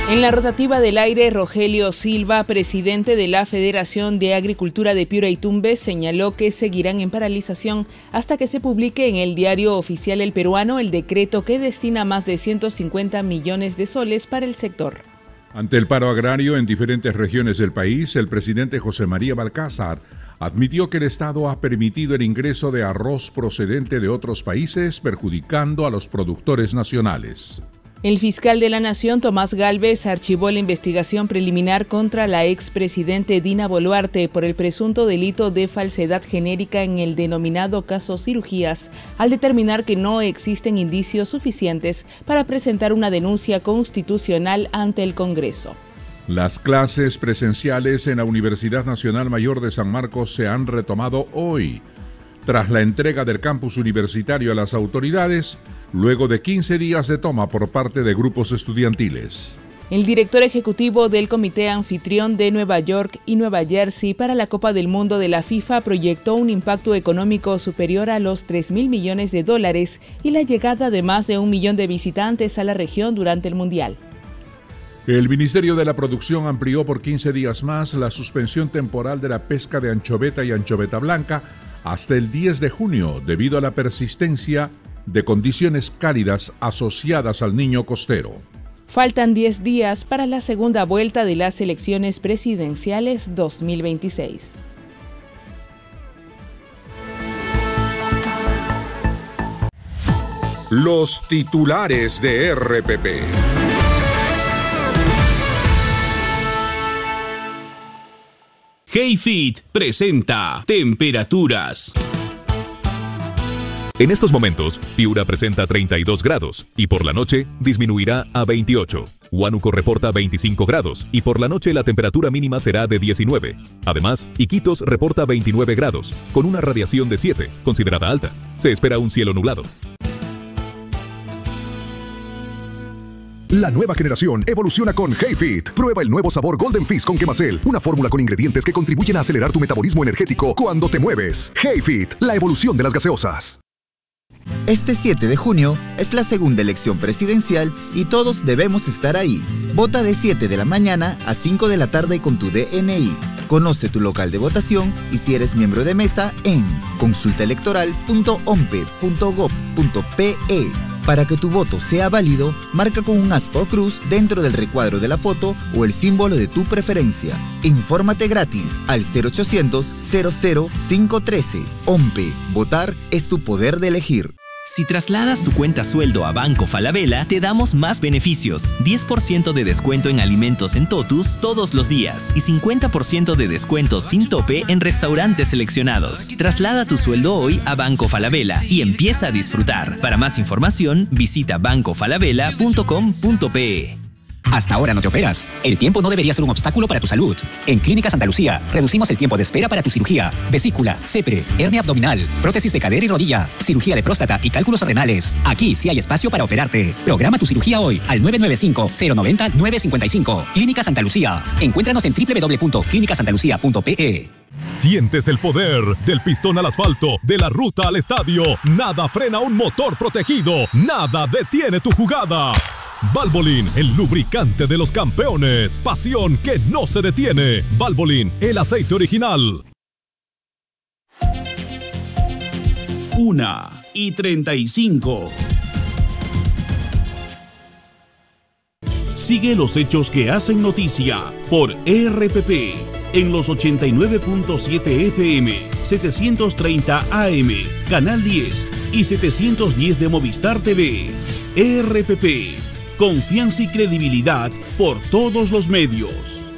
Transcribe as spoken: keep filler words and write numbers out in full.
En la rotativa del aire, Rogelio Silva, presidente de la Federación de Agricultura de Piura y Tumbes, señaló que seguirán en paralización hasta que se publique en el diario oficial El Peruano el decreto que destina más de ciento cincuenta millones de soles para el sector. Ante el paro agrario en diferentes regiones del país, el presidente José María Balcázar admitió que el Estado ha permitido el ingreso de arroz procedente de otros países, perjudicando a los productores nacionales. El fiscal de la Nación, Tomás Gálvez, archivó la investigación preliminar contra la expresidente Dina Boluarte por el presunto delito de falsedad genérica en el denominado caso Cirugías, al determinar que no existen indicios suficientes para presentar una denuncia constitucional ante el Congreso. Las clases presenciales en la Universidad Nacional Mayor de San Marcos se han retomado hoy, tras la entrega del campus universitario a las autoridades, luego de quince días de toma por parte de grupos estudiantiles. El director ejecutivo del Comité Anfitrión de Nueva York y Nueva Jersey para la Copa del Mundo de la FIFA proyectó un impacto económico superior a los tres mil millones de dólares y la llegada de más de un millón de visitantes a la región durante el Mundial. El Ministerio de la Producción amplió por quince días más la suspensión temporal de la pesca de anchoveta y anchoveta blanca hasta el diez de junio debido a la persistencia de condiciones cálidas asociadas al Niño costero. Faltan diez días para la segunda vuelta de las elecciones presidenciales dos mil veintiséis. Los titulares de R P P. Hayfit presenta temperaturas. En estos momentos, Piura presenta treinta y dos grados y por la noche disminuirá a veintiocho. Huánuco reporta veinticinco grados y por la noche la temperatura mínima será de diecinueve. Además, Iquitos reporta veintinueve grados, con una radiación de siete, considerada alta. Se espera un cielo nublado. La nueva generación evoluciona con Hayfit. Prueba el nuevo sabor Golden Fizz con Quemacel, una fórmula con ingredientes que contribuyen a acelerar tu metabolismo energético cuando te mueves. Hayfit, la evolución de las gaseosas. Este siete de junio es la segunda elección presidencial y todos debemos estar ahí. Vota de siete de la mañana a cinco de la tarde con tu D N I. Conoce tu local de votación y si eres miembro de mesa en consulta electoral punto ompe punto gob punto pe. Para que tu voto sea válido, marca con un aspa o cruz dentro del recuadro de la foto o el símbolo de tu preferencia. Infórmate gratis al cero ochocientos, cero cero cinco uno tres. OMPE. Votar es tu poder de elegir. Si trasladas tu cuenta sueldo a Banco Falabella, te damos más beneficios. diez por ciento de descuento en alimentos en Totus todos los días y cincuenta por ciento de descuento sin tope en restaurantes seleccionados. Traslada tu sueldo hoy a Banco Falabella y empieza a disfrutar. Para más información, visita banco falabella punto com punto pe. Hasta ahora no te operas. El tiempo no debería ser un obstáculo para tu salud. En Clínica Santa Lucía reducimos el tiempo de espera para tu cirugía, vesícula, cepre, hernia abdominal, prótesis de cadera y rodilla, cirugía de próstata y cálculos renales. Aquí sí hay espacio para operarte. Programa tu cirugía hoy al nueve nueve cinco, cero nueve cero, nueve cinco cinco. Clínica Santa Lucía. Encuéntranos en doble u doble u doble u punto clínica santa lucía punto pe. Sientes el poder del pistón al asfalto, de la ruta al estadio. Nada frena un motor protegido. Nada detiene tu jugada. Valvoline, el lubricante de los campeones. Pasión que no se detiene. Valvoline, el aceite original. Una y treinta y cinco. Sigue los hechos que hacen noticia por R P P en los ochenta y nueve punto siete F M, setecientos treinta A M, Canal diez y setecientos diez de Movistar T V. R P P. Confianza y credibilidad por todos los medios.